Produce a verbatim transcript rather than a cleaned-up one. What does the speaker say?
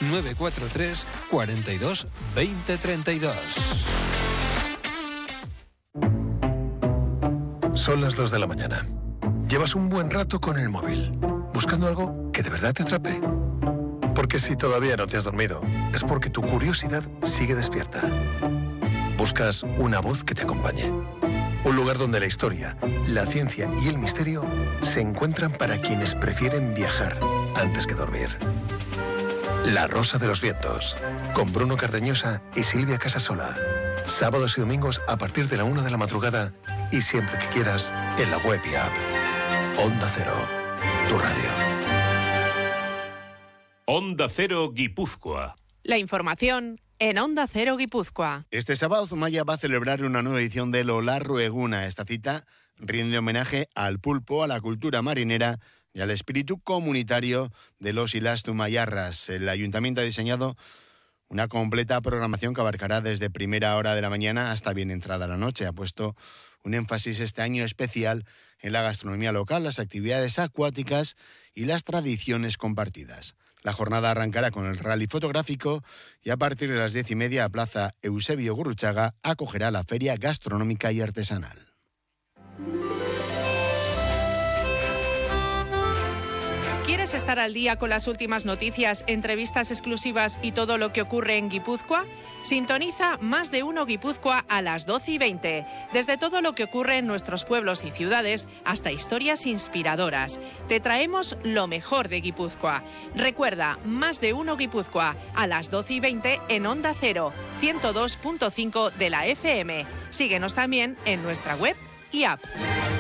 nueve cuatro tres, cuarenta y dos, veinte treinta y dos. Son las dos de la mañana. Llevas un buen rato con el móvil, buscando algo que de verdad te atrape. Porque si todavía no te has dormido, es porque tu curiosidad sigue despierta. Buscas una voz que te acompañe. Un lugar donde la historia, la ciencia y el misterio se encuentran para quienes prefieren viajar antes que dormir. La Rosa de los Vientos, con Bruno Cardeñosa y Silvia Casasola. Sábados y domingos a partir de la una de la madrugada y siempre que quieras en la web y app. Onda Cero, tu radio. Onda Cero Guipúzcoa. La información en Onda Cero Guipúzcoa. Este sábado Zumaya va a celebrar una nueva edición de Lola Rueguna. Esta cita rinde homenaje al pulpo, a la cultura marinera y al espíritu comunitario de los y las zumayarras. El ayuntamiento ha diseñado una completa programación que abarcará desde primera hora de la mañana hasta bien entrada la noche. Ha puesto un énfasis este año especial en la gastronomía local, las actividades acuáticas y las tradiciones compartidas. La jornada arrancará con el rally fotográfico y a partir de las diez y media, Plaza Eusebio Gurruchaga acogerá la feria gastronómica y artesanal. ¿Quieres estar al día con las últimas noticias, entrevistas exclusivas y todo lo que ocurre en Guipúzcoa? Sintoniza Más de Uno Guipúzcoa a las doce y veinte. Desde todo lo que ocurre en nuestros pueblos y ciudades hasta historias inspiradoras. Te traemos lo mejor de Guipúzcoa. Recuerda, Más de Uno Guipúzcoa a las doce y veinte en Onda Cero, ciento dos punto cinco de la F M. Síguenos también en nuestra web y app.